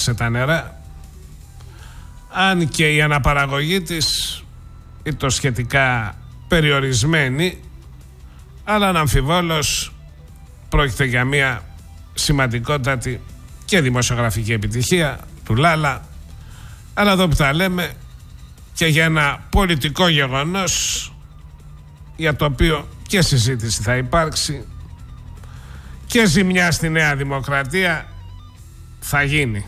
χάλασε τα νερά, αν και η αναπαραγωγή της ήταν σχετικά περιορισμένη, αλλά αναμφιβόλως πρόκειται για μια σημαντικότατη και δημοσιογραφική επιτυχία του Λάλα, αλλά εδώ που τα λέμε και για ένα πολιτικό γεγονός για το οποίο και συζήτηση θα υπάρξει και ζημιά στη Νέα Δημοκρατία θα γίνει.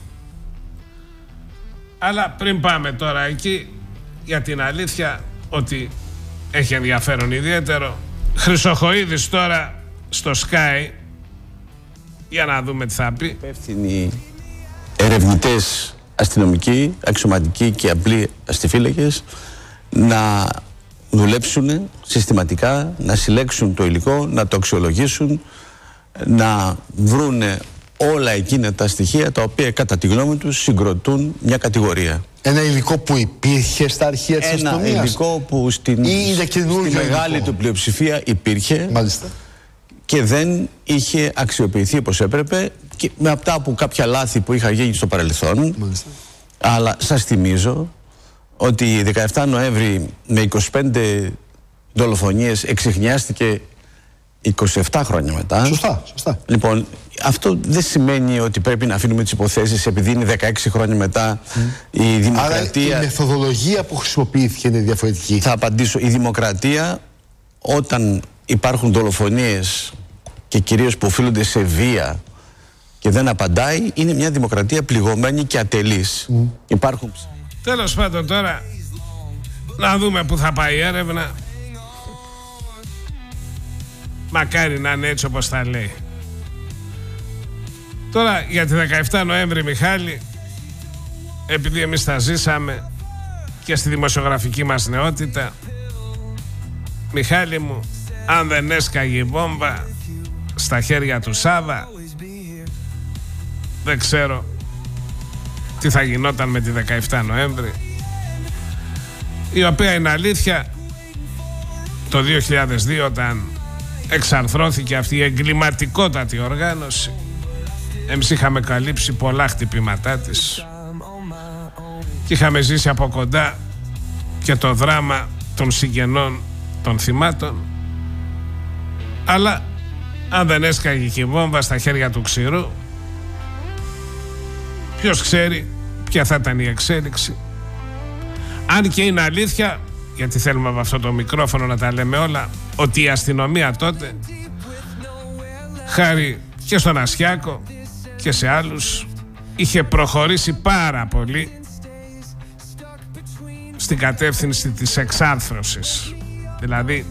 Αλλά πριν πάμε τώρα εκεί, για την αλήθεια ότι έχει ενδιαφέρον ιδιαίτερο, Χρυσοχοΐδης τώρα στο Sky, για να δούμε τι θα πει. Υπεύθυνοι ερευνητές, αστυνομικοί, αξιωματικοί και απλοί αστιφύλακες να δουλέψουν συστηματικά, να συλλέξουν το υλικό, να το αξιολογήσουν, να βρούνε όλα εκείνα τα στοιχεία τα οποία κατά τη γνώμη τους συγκροτούν μια κατηγορία. Ένα υλικό που υπήρχε στα αρχεία της αστυνομίας. Ένα υλικό που στη μεγάλη του πλειοψηφία υπήρχε. Μάλιστα. Και δεν είχε αξιοποιηθεί όπως έπρεπε, και με αυτά από κάποια λάθη που είχαν γίνει στο παρελθόν. Μάλιστα. Αλλά σας θυμίζω ότι 17 Νοέμβρη με 25 δολοφονίες εξιχνιάστηκε 27 χρόνια μετά. Σωστά, σωστά. Λοιπόν, αυτό δεν σημαίνει ότι πρέπει να αφήνουμε τις υποθέσεις επειδή είναι 16 χρόνια μετά η δημοκρατία. Άρα η μεθοδολογία που χρησιμοποιήθηκε είναι διαφορετική. Θα απαντήσω. Η δημοκρατία, όταν υπάρχουν δολοφονίες και κυρίως που οφείλονται σε βία και δεν απαντάει, είναι μια δημοκρατία πληγωμένη και ατελής. Υπάρχουν... Τέλος πάντων, τώρα να δούμε που θα πάει η έρευνα. Μακάρι να είναι έτσι όπως τα λέει. Τώρα για τη 17 Νοέμβρη, Μιχάλη, επειδή εμείς τα ζήσαμε και στη δημοσιογραφική μας νεότητα, Μιχάλη μου, αν δεν έσκαγε η βόμβα στα χέρια του Σάβα, δεν ξέρω τι θα γινόταν με τη 17 Νοέμβρη, η οποία είναι αλήθεια το 2002, όταν εξαρθρώθηκε αυτή η εγκληματικότατη οργάνωση, εμείς είχαμε καλύψει πολλά χτυπήματά της και είχαμε ζήσει από κοντά και το δράμα των συγγενών των θυμάτων. Αλλά αν δεν έσκαγε και η βόμβα στα χέρια του Ξηρού, ποιος ξέρει ποια θα ήταν η εξέλιξη. Αν και είναι αλήθεια, γιατί θέλουμε από αυτό το μικρόφωνο να τα λέμε όλα, ότι η αστυνομία τότε, χάρη και στον Ασιάκο και σε άλλους, είχε προχωρήσει πάρα πολύ στην κατεύθυνση της εξάρθρωσης. Δηλαδή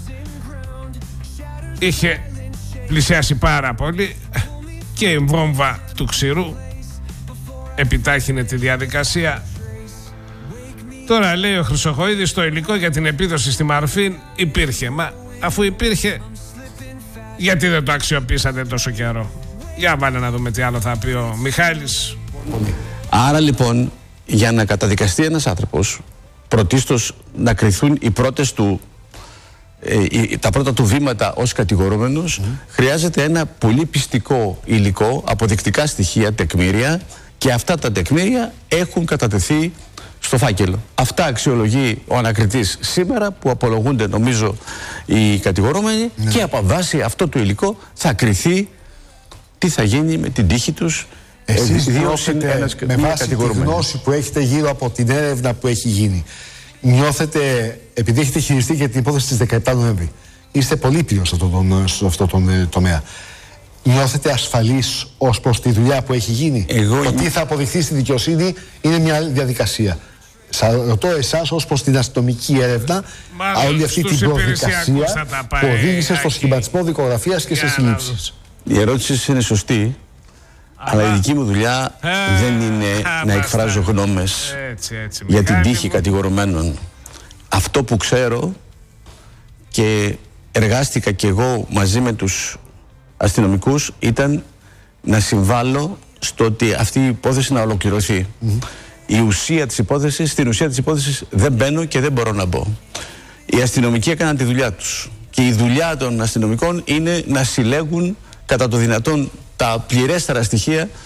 είχε πλησιάσει πάρα πολύ και η βόμβα του Ξηρού επιτάχυνε τη διαδικασία. Τώρα λέει ο Χρυσοχοΐδης, το υλικό για την επίδοση στη Μαρφίν υπήρχε. Μα αφού υπήρχε, γιατί δεν το αξιοποιήσατε τόσο καιρό? Για βάλε να δούμε τι άλλο θα πει ο Μιχάλης. Άρα λοιπόν, για να καταδικαστεί ένας άνθρωπος, πρωτίστως να κριθούν οι πρώτες του, τα πρώτα του βήματα ως κατηγορούμενος, χρειάζεται ένα πολύ πιστικό υλικό, αποδεικτικά στοιχεία, τεκμήρια, και αυτά τα τεκμήρια έχουν κατατεθεί στο φάκελο. Αυτά αξιολογεί ο ανακριτής σήμερα, που απολογούνται νομίζω οι κατηγορούμενοι, και από βάση αυτό το υλικό θα κριθεί τι θα γίνει με την τύχη τους. Εσείς νιώθετε, με βάση τη γνώση που έχετε γύρω από την έρευνα που έχει γίνει, νιώθετε, επειδή έχετε χειριστεί και την υπόθεση της 17 Νοέμβρη, είστε πολύ πλήρως σε αυτό τον τομέα, νιώθετε ασφαλείς ως προς τη δουλειά που έχει γίνει? Ότι θα αποδειχθεί στη δικαιοσύνη είναι μια άλλη διαδικασία. Σας ρωτώ εσάς ως προς την αστυνομική έρευνα, όλη αυτή την προδικασία που οδήγησε στο σχηματισμό δικογραφίας και σε συλλήψεις. Η ερώτηση είναι σωστή, αλλά η δική μου δουλειά δεν είναι να εκφράζω γνώμες για την τύχη κατηγορουμένων. Αυτό που ξέρω, και εργάστηκα κι εγώ μαζί με τους αστυνομικούς, ήταν να συμβάλλω στο ότι αυτή η υπόθεση να ολοκληρωθεί. Η ουσία της υπόθεσης, στην ουσία της υπόθεσης δεν μπαίνω και δεν μπορώ να μπω. Οι αστυνομικοί έκαναν τη δουλειά τους, και η δουλειά των αστυνομικών είναι να συλλέγουν κατά το δυνατόν τα πληρέστερα στοιχεία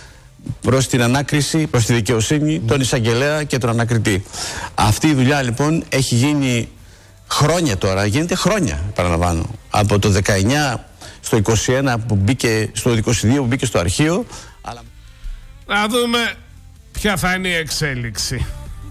προς την ανάκριση, προς τη δικαιοσύνη, τον εισαγγελέα και τον ανακριτή. Αυτή η δουλειά λοιπόν έχει γίνει χρόνια τώρα, γίνεται χρόνια, παραλαμβάνω. Από το 19 στο 21 που μπήκε, στο 22 που μπήκε στο αρχείο. Αλλά... Να δούμε ποια θα είναι η εξέλιξη.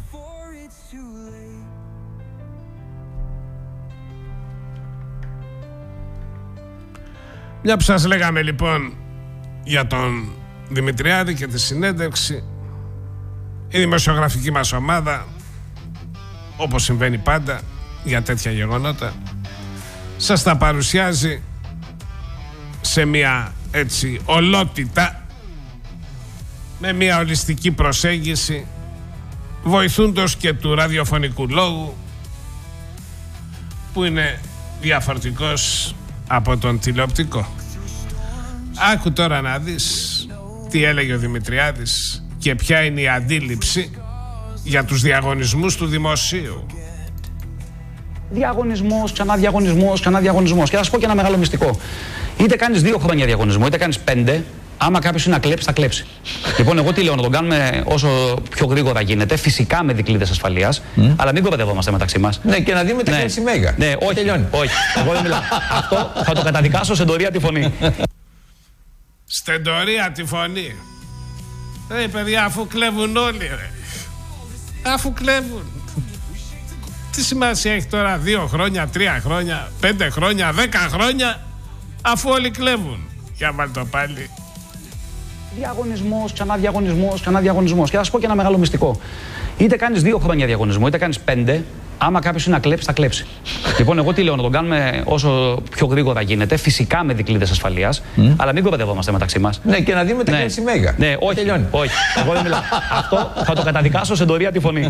Μια που σας λέγαμε λοιπόν για τον Δημητριάδη και τη συνέντευξη, η δημοσιογραφική μας ομάδα, όπως συμβαίνει πάντα για τέτοια γεγονότα, σας τα παρουσιάζει σε μια έτσι ολότητα, με μια ολιστική προσέγγιση, βοηθούντος και του ραδιοφωνικού λόγου που είναι διαφορετικός από τον τηλεοπτικό. Άκου τώρα να δεις τι έλεγε ο Δημητριάδης και ποια είναι η αντίληψη για τους διαγωνισμούς του δημοσίου. Διαγωνισμός, ξανά διαγωνισμός, ξανά διαγωνισμός. Και θα σας πω και ένα μεγάλο μυστικό. Είτε κάνεις 2 χρόνια διαγωνισμό, είτε κάνεις 5, άμα κάποιος είναι να κλέψει, θα κλέψει. Λοιπόν, εγώ τι λέω, να τον κάνουμε όσο πιο γρήγορα γίνεται, φυσικά με δικλείδες ασφαλείας, αλλά μην κοροϊδευόμαστε μεταξύ μας. Ναι, και να δούμε τα κλέψη μέγα. Ναι, όχι, τελειώνει. Όχι, εγώ δεν μιλάω. Αυτό θα το καταδικάσω σε ντορία τη φωνή. Στεντορία τη φωνή. Παιδιά, αφού κλέβουν όλοι, ρε. Αφού κλέβουν. Τι σημασία έχει τώρα 2 χρόνια, 3 χρόνια, 5 χρόνια, 10 χρόνια, αφού όλοι κλέβουν. Για βάλ' το πάλι. Διαγωνισμός, ξανά διαγωνισμός, ξανά διαγωνισμός. Και θα σας πω και ένα μεγάλο μυστικό. Είτε κάνεις 2 χρόνια διαγωνισμό, είτε κάνεις 5, άμα κάποιος είναι να κλέψει, θα κλέψει. Λοιπόν, εγώ τι λέω, να τον κάνουμε όσο πιο γρήγορα γίνεται, φυσικά με δικλείδες ασφαλείας, αλλά μην κοροϊδευόμαστε μεταξύ μας. Ναι, και να δούμε τα κλέψη μέγα. Ναι, όχι, τελειώνει. Όχι, εγώ δεν μιλάω. Αυτό θα το καταδικάσω σε ντορία τη φωνή.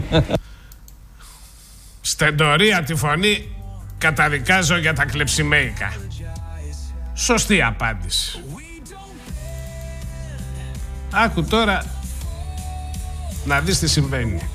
Στεντορία τη φωνή καταδικάζω για τα κλεψιμέικα. Σωστή απάντηση. Άκου τώρα να δεις τι συμβαίνει.